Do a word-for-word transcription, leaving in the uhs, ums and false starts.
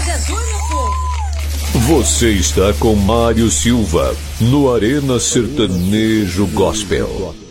Jesus, meu povo. Você está com Mário Silva, no Arena Sertanejo Gospel.